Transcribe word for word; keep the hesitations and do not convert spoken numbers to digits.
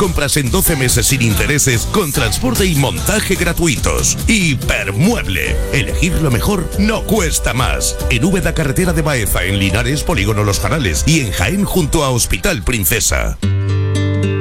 compras en doce meses sin intereses, con transporte y montaje gratuitos. Hipermueble. Elegir lo mejor no cuesta más. En Úbeda, carretera de Baeza, en Linares, Polígono Los Jarales y en Jaén junto a Hospital Princesa.